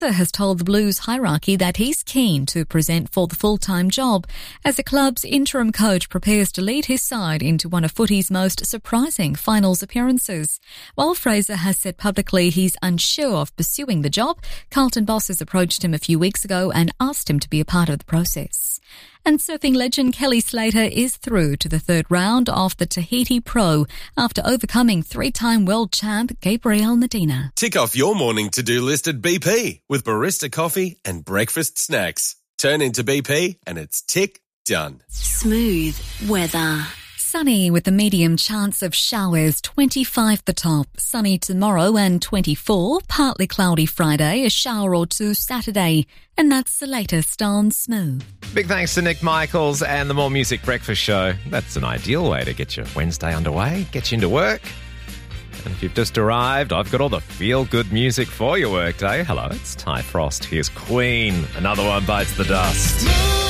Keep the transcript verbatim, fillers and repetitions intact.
Fraser has told the Blues hierarchy that he's keen to present for the full-time job as the club's interim coach prepares to lead his side into one of footy's most surprising finals appearances. While Fraser has said publicly he's unsure of pursuing the job, Carlton bosses approached him a few weeks ago and asked him to be a part of the process. And surfing legend Kelly Slater is through to the third round of the Tahiti Pro after overcoming three-time world champ Gabriel Medina. Tick off your morning to-do list at B P with barista coffee and breakfast snacks. Turn into B P and it's tick done. Smooth weather. Sunny with a medium chance of showers, twenty-five the top. Sunny tomorrow and twenty-four. Partly cloudy Friday, a shower or two Saturday. And that's the latest on Smooth. Big thanks to Nick Michaels and the More Music Breakfast Show. That's an ideal way to get your Wednesday underway, get you into work. And if you've just arrived, I've got all the feel-good music for your workday. Hello, it's Ty Frost. Here's Queen. Another one bites the dust.